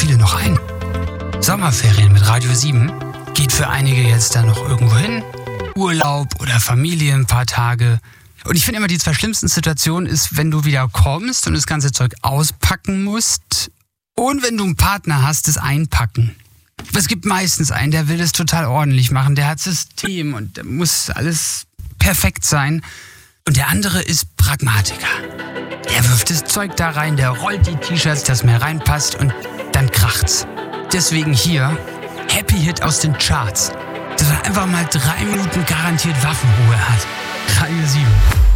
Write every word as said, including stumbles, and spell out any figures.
viele noch ein. Sommerferien mit Radio sieben geht für einige jetzt da noch irgendwo hin. Urlaub oder Familie ein paar Tage. Und ich finde immer, die zwei schlimmsten Situationen ist, wenn du wieder kommst und das ganze Zeug auspacken musst und wenn du einen Partner hast, das Einpacken. Es gibt meistens einen, der will das total ordentlich machen, der hat System und da muss alles perfekt sein. Und der andere ist Pragmatiker. Der wirft das Zeug da rein, der rollt die T-Shirts, dass mehr reinpasst und dann kracht's. Deswegen hier Happy Hit aus den Charts, dass er einfach mal drei Minuten garantiert Waffenruhe hat. Radio sieben.